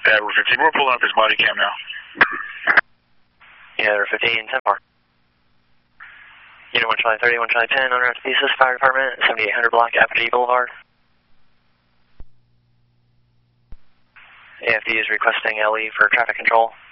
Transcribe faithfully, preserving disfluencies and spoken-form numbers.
Yeah, we're fifteen. We're pulling up his body cam now. Yeah, we're fifteen, ten four. Unit one Charlie thirty, one Charlie ten, on route to Thesis, Fire Department, seventy-eight hundred block, Apogee Boulevard. A F D is requesting L E for traffic control.